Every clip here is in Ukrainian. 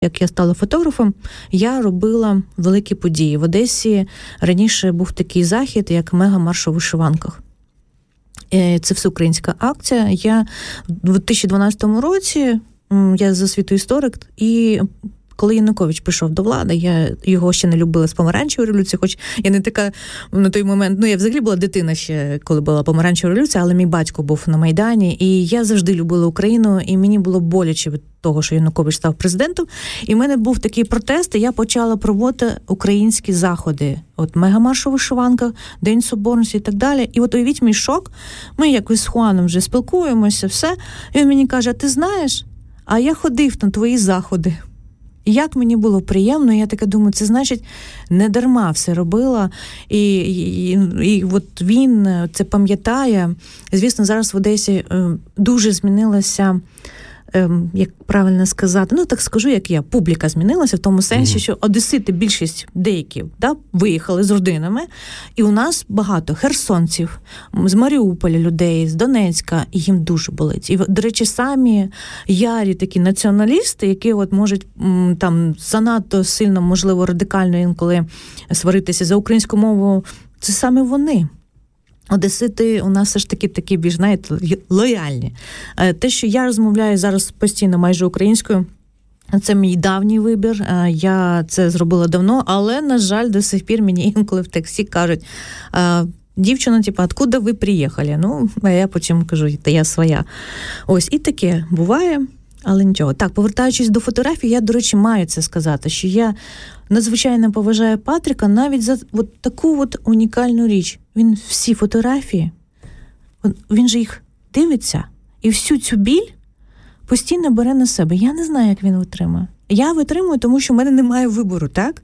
як я стала фотографом, я робила великі події. В Одесі раніше був такий захід, як мега-марш у вишиванках. Це всеукраїнська акція. Я в 2012 році, я за освітою історик, і коли Янукович прийшов до влади, я його ще не любила з помаранчевої революції, хоч я не така на той момент, я взагалі була дитина ще, коли була помаранчева революція, але мій батько був на Майдані, і я завжди любила Україну, і мені було боляче від того, що Янукович став президентом, і в мене був такий протест, і я почала проводити українські заходи. От мегамарш у вишиванках, День Соборності і так далі. І от уявіть мій шок, ми якось з Хуаном вже спілкуємося, все, і він мені каже, ти знаєш, а я ходив на твої заходи. Як мені було приємно, я така думаю, це значить, не дарма все робила, і от він це пам'ятає. Звісно, зараз в Одесі дуже змінилася, як правильно сказати, так скажу, як я, публіка змінилася в тому сенсі, що одесити, більшість деякі, виїхали з родинами, і у нас багато херсонців, з Маріуполя людей, з Донецька, і їм дуже болить. І, до речі, самі ярі такі націоналісти, які от можуть там занадто сильно, можливо, радикально інколи сваритися за українську мову, це саме вони. Одесити у нас все ж таки більш, знаєте, лояльні. Те, що я розмовляю зараз постійно майже українською, це мій давній вибір. Я це зробила давно, але, на жаль, до сих пір мені інколи в таксі кажуть, дівчина, откуда ви приїхали? А я потім кажу, та я своя. Ось, і таке буває, але нічого. Так, повертаючись до фотографії, я, до речі, маю це сказати, що я надзвичайно поважаю Патріка навіть за от таку от унікальну річ. Він всі фотографії, він же їх дивиться, і всю цю біль постійно бере на себе. Я не знаю, як він витримує. Я витримую, тому що в мене немає вибору, так?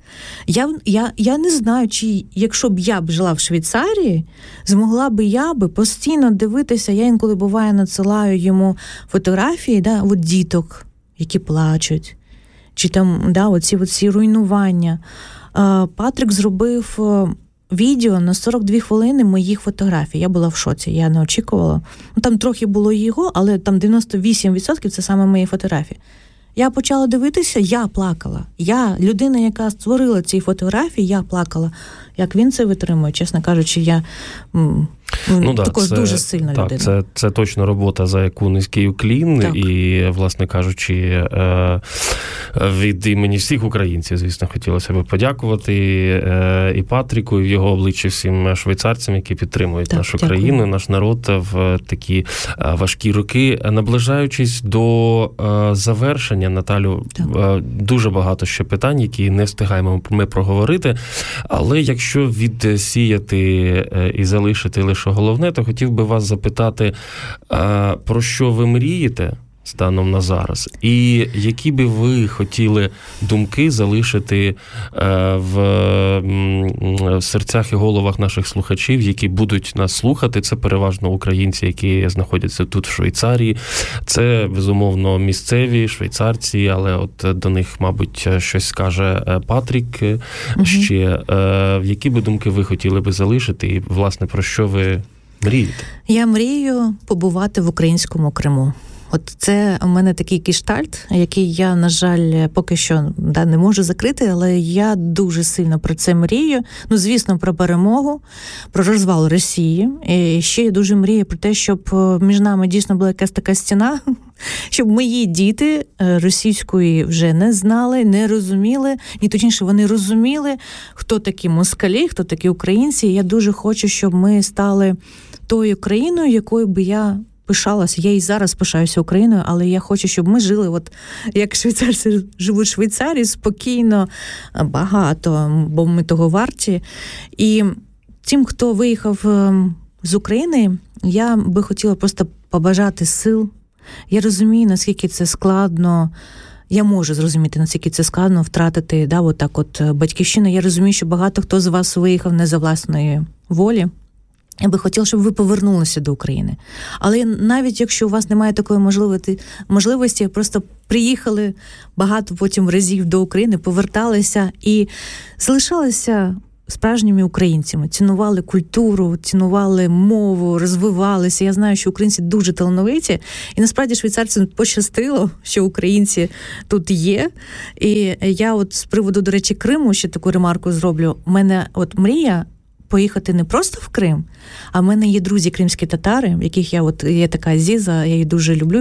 Я не знаю, чи якщо б я жила в Швейцарії, змогла би я постійно дивитися, я інколи буває надсилаю йому фотографії, от діток, які плачуть, чи там, оці руйнування. Патрік зробив відео на 42 хвилини моїх фотографій. Я була в шоці, я не очікувала. Там трохи було його, але там 98% це саме мої фотографії. Я почала дивитися, я плакала. Я, людина, яка створила ці фотографії, я плакала. Як він це витримує, чесно кажучи, я також дуже сильна людина. Це точно робота, за яку низький уклін. Так. І, власне кажучи, від імені всіх українців, звісно, хотілося б подякувати і Патріку, і в його обличчі всім швейцарцям, які підтримують нашу країну, наш народ в такі важкі роки. Наближаючись до завершення, Наталю, дуже багато ще питань, які не встигаємо ми проговорити, але якщо відсіяти і залишити лише головне, то хотів би вас запитати, про що ви мрієте станом на зараз, і які би ви хотіли думки залишити в серцях і головах наших слухачів, які будуть нас слухати. Це переважно українці, які знаходяться тут в Швейцарії. Це, безумовно, місцеві швейцарці, але от до них, мабуть, щось скаже Патрік ще. Які би думки ви хотіли би залишити і, власне, про що ви мрієте? Я мрію побувати в українському Криму. От це у мене такий гештальт, який я, на жаль, поки що не можу закрити, але я дуже сильно про це мрію. Звісно, про перемогу, про розвал Росії. І ще я дуже мрію про те, щоб між нами дійсно була якась така стіна, щоб мої діти російської вже не знали, не розуміли, ні точніше, вони розуміли, хто такі москалі, хто такі українці. І я дуже хочу, щоб ми стали тою країною, якою би я пишалася. Я і зараз пишаюся Україною, але я хочу, щоб ми жили, як швейцарці живуть в Швейцарії, спокійно, багато, бо ми того варті. І тим, хто виїхав з України, я би хотіла просто побажати сил. Я розумію, наскільки це складно. Я можу зрозуміти, наскільки це складно втратити, батьківщину. Я розумію, що багато хто з вас виїхав не за власної волі. Я би хотіла, щоб ви повернулися до України. Але навіть якщо у вас немає такої можливості, просто приїхали багато потім разів до України, поверталися і залишалися справжніми українцями, цінували культуру, цінували мову, розвивалися. Я знаю, що українці дуже талановиті, і насправді швейцарцям пощастило, що українці тут є. І я от з приводу, до речі, Криму ще таку ремарку зроблю. У мене от мрія поїхати не просто в Крим, а в мене є друзі кримські татари, в яких я от є така Азіза, я її дуже люблю.